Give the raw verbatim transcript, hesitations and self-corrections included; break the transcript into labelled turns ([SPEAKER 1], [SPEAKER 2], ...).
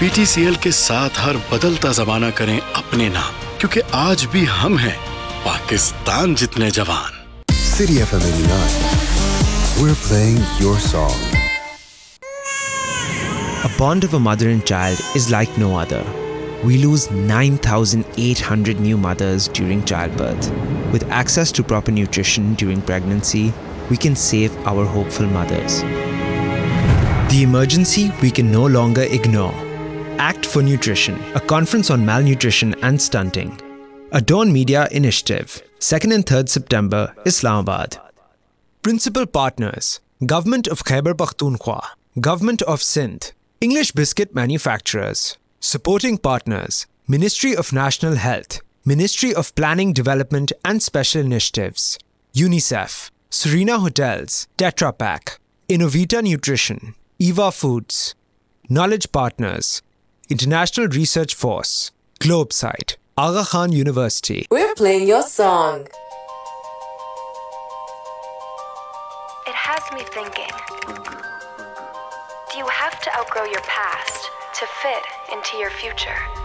[SPEAKER 1] PTCL के साथ हर बदलता जमाना करें अपने नाम, क्योंकि आज भी हम हैं पाकिस्तान जितने जवान।
[SPEAKER 2] City F M eighty-nine. We're playing your song.
[SPEAKER 3] A bond of a mother and child is like no other. We lose nine thousand eight hundred new mothers during childbirth. With access to proper nutrition during pregnancy, we can save our hopeful mothers. The emergency we can no longer ignore. Act for Nutrition, a conference on malnutrition and stunting. A Dawn Media initiative, second and third September, Islamabad. Principal partners, Government of Khyber Pakhtunkhwa, Government of Sindh, English Biscuit Manufacturers. Supporting partners, Ministry of National Health, Ministry of Planning, Development and Special Initiatives, UNICEF, Serena Hotels, Tetra Pak, Innovita Nutrition, Eva Foods. Knowledge partners, International Research Force, Globesite, Aga Khan University.
[SPEAKER 4] We're playing your song.
[SPEAKER 5] It has me thinking. Do you have to outgrow your past to fit into your future?